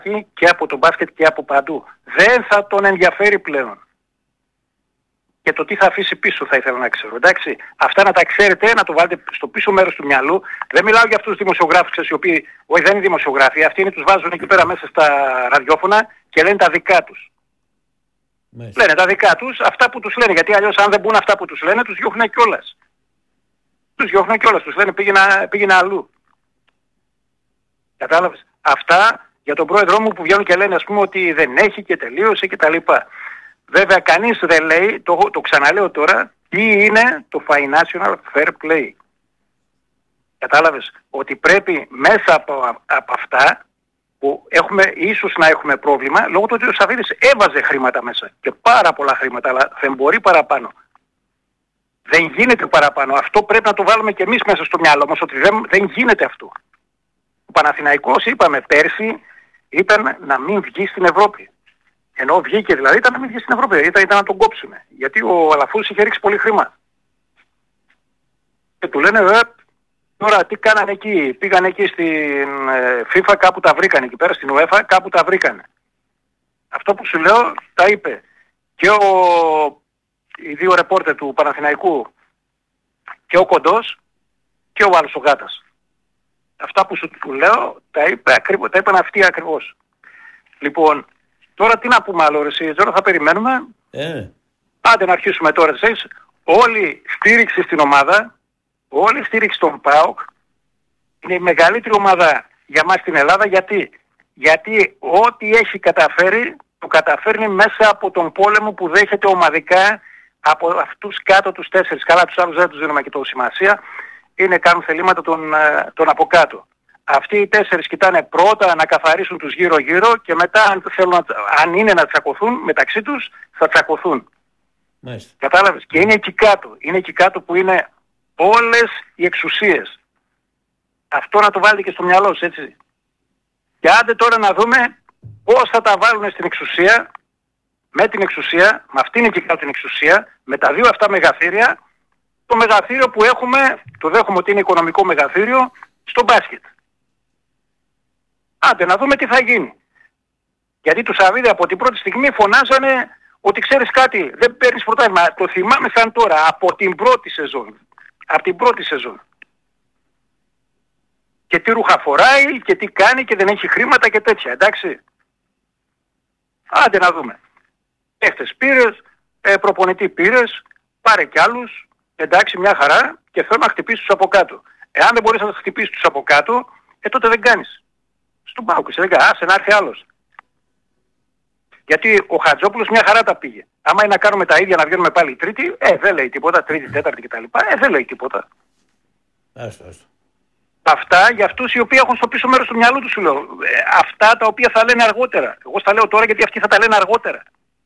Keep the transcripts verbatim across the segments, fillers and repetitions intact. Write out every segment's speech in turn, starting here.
και από το μπάσκετ και από παντού. Δεν θα τον ενδιαφέρει πλέον. Και το τι θα αφήσει πίσω θα ήθελα να ξέρω. Εντάξει, αυτά να τα ξέρετε, να το βάλετε στο πίσω μέρος του μυαλού. Δεν μιλάω για αυτούς τους δημοσιογράφους, οι οποίοι, όχι δεν είναι δημοσιογράφοι, αυτοί είναι, τους βάζουν εκεί πέρα μέσα στα ραδιόφωνα και λένε τα δικά τους. Μάλιστα. Λένε τα δικά τους, αυτά που τους λένε, γιατί αλλιώς αν δεν μπουν αυτά που τους λένε, τους διώχνουν κιόλας. Τους διώχνουν κιόλας, τους λένε πήγαινε, πήγαινε αλλού. Κατάλαβες. Αυτά για τον πρόεδρό μου που βγαίνουν και λένε ας πούμε ότι δεν έχει και τελείωσε και τα λοιπά. Βέβαια κανείς δεν λέει, το, το ξαναλέω τώρα, τι είναι το financial fair play. Κατάλαβες, ότι πρέπει μέσα από, από αυτά που έχουμε, ίσως να έχουμε πρόβλημα, λόγω του ότι ο Σαββίδης έβαζε χρήματα μέσα και πάρα πολλά χρήματα, αλλά δεν μπορεί παραπάνω. Δεν γίνεται παραπάνω. Αυτό πρέπει να το βάλουμε και εμείς μέσα στο μυαλό μας, ότι δεν, δεν γίνεται αυτό. Ο Παναθηναϊκός, είπαμε πέρσι, ήταν να μην βγει στην Ευρώπη. Ενώ βγήκε δηλαδή, ήταν να μην βγει στην Ευρώπη, ήταν, ήταν να τον κόψουμε. Γιατί ο Αλαφούζης είχε ρίξει πολύ χρήμα. Και του λένε, ρε, τώρα τι κάνανε εκεί, πήγαν εκεί στην FIFA, κάπου τα βρήκανε εκεί πέρα, στην UEFA, κάπου τα βρήκανε. Αυτό που σου λέω, τα είπε και ο, οι δύο ρεπόρτερ του Παναθηναϊκού, και ο Κοντός και ο άλλος ο Γάτας. Αυτά που σου του λέω, τα, είπε, ακριβώς, τα είπαν αυτοί ακριβώς. Λοιπόν, τώρα τι να πούμε άλλο, εσύ, τώρα θα περιμένουμε. Ε. Άντε να αρχίσουμε τώρα, εσείς. Όλη στήριξη στην ομάδα, όλη στήριξη στον ΠΑΟΚ, είναι η μεγαλύτερη ομάδα για μας στην Ελλάδα. Γιατί, Γιατί ό,τι έχει καταφέρει, το καταφέρνει μέσα από τον πόλεμο που δέχεται ομαδικά από αυτούς κάτω τους τέσσερις. Καλά, τους άλλους δεν τους δίνουμε και τόσο σημασία. Είναι κάνουν θελήματα των, των από κάτω. Αυτοί οι τέσσερις κοιτάνε πρώτα να καθαρίσουν τους γύρω-γύρω και μετά αν, θέλουν, αν είναι να τσακωθούν μεταξύ τους, θα τσακωθούν. Μάλιστα. Κατάλαβες. Και είναι εκεί κάτω. Είναι εκεί κάτω που είναι όλες οι εξουσίες. Αυτό να το βάλετε και στο μυαλό σας, έτσι. Και άντε τώρα να δούμε πώς θα τα βάλουν στην εξουσία, με την εξουσία, με αυτήν εκεί κάτω την εξουσία, με τα δύο αυτά μεγαθύρια, το μεγαθύριο που έχουμε, το δέχομαι ότι είναι οικονομικό μεγαθύριο, στο μπάσκετ. Άντε να δούμε τι θα γίνει. Γιατί του Σαββίδη από την πρώτη στιγμή φωνάζανε ότι ξέρεις κάτι, δεν παίρνεις πρωτάθλημα. Το θυμάμαι σαν τώρα, από την πρώτη σεζόν. Από την πρώτη σεζόν. Και τι ρούχα φοράει και τι κάνει και δεν έχει χρήματα και τέτοια, εντάξει. Άντε να δούμε. Έχτες πήρες, ε, προπονητή πήρες, πάρε κι άλλους, εντάξει μια χαρά και θέλω να χτυπήσεις τους από κάτω. Εάν δεν μπορείς να χτυπήσεις τους από κάτω, ε τότε δεν κάνεις. Στον ΠΑΟΚ, δεν κάνεις, άσε να έρθει άλλος. Γιατί ο Χατζόπουλος μια χαρά τα πήγε. Άμα είναι να κάνουμε τα ίδια να βγαίνουμε πάλι τρίτη, ε δεν λέει τίποτα, τρίτη, τέταρτη κτλ. Ε δεν λέει τίποτα. Άστο, άστο. Αυτά για αυτούς οι οποίοι έχουν στο πίσω μέρος του μυαλού τους σου λέω. Ε, αυτά τα οποία θα λένε αργότερα. Εγώ στα λέω τώρα γιατί αυτοί θα τα λένε αργότερα.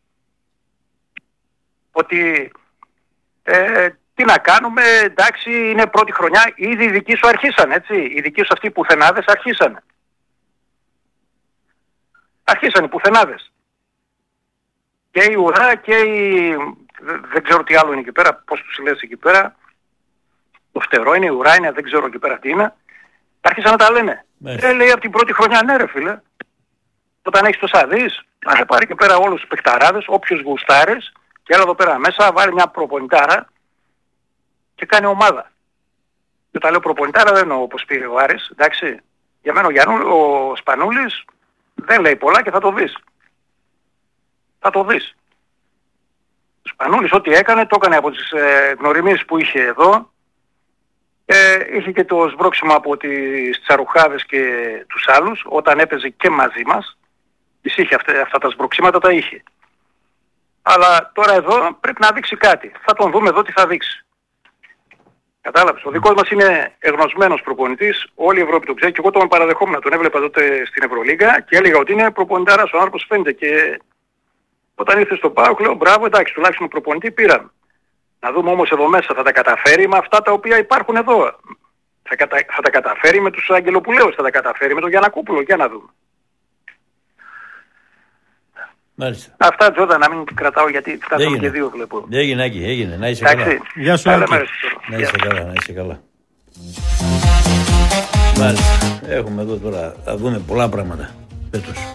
Ότι ε, τι να κάνουμε, εντάξει είναι πρώτη χρονιά, ήδη οι δικοί σου αρχίσαν, έτσι. Οι δικοί σου αυτοί πουθενάδες αρχίσαν. Αρχίσαν οι πουθενάδες. Και η ουρά και η... δεν ξέρω τι άλλο είναι εκεί πέρα, πώς τους λες εκεί πέρα. Το φτερό είναι, η ουρά είναι, δεν ξέρω εκεί πέρα τι είναι. Άρχισαν να τα λένε. Ε, λέει από την πρώτη χρονιά, ναι ρε φίλε. Όταν έχεις τόσα δις, να πάρει και πέρα όλους τους παιχταράδες, όποιους γουστάρες, και έλα εδώ πέρα μέσα, βάλει μια προπονητάρα και κάνει ομάδα. Και τα λέω προπονητάρα δεν εννοώ όπως πήρε ο Άρης, εντάξει. Για μένα ο, Γιάννου, ο Σπανούλης δεν λέει πολλά και θα το δεις. Θα το δεις. Ο Σπανούλης ό,τι έκανε, το έκανε από τις ε, γνωριμίες που είχε εδώ. Ε, είχε και το σμπρόξιμο από τις τσαρουχάδες και τους άλλους, όταν έπαιζε και μαζί μας. Τις είχε αυτά, αυτά τα σμπροξίματα, τα είχε. Αλλά τώρα εδώ πρέπει να δείξει κάτι. Θα τον δούμε εδώ τι θα δείξει. Κατάλαβες. Ο δικός μας είναι εγνωσμένος προπονητής. Όλη η Ευρώπη τον ξέρει και εγώ τον παραδεχόμουν. Τον έβλεπα τότε στην Ευρωλίγκα και έλεγα ότι είναι προπονητάρας ο άνθρωπος φαίνεται. Και όταν ήρθε στο ΠΑΟΚ λέω μπράβο εντάξει τουλάχιστον προπονητή πήραν. Να δούμε όμως εδώ μέσα θα τα καταφέρει με αυτά τα οποία υπάρχουν εδώ. Θα, κατα... θα τα καταφέρει με τους Αγγελοπουλαίους, θα τα καταφέρει με τον Γιαννακόπουλο. Για να δούμε. Μάλιστα. Αυτά Τζόντα να μην κρατάω γιατί φτάσαμε και δύο βλέπω. Έγινε Άκη, έγινε. Να είσαι καλά. Γεια σου Άκη. Να είσαι καλά, να είσαι καλά. Μάλιστα. Έχουμε εδώ τώρα, θα δούμε πολλά πράγματα φέτος.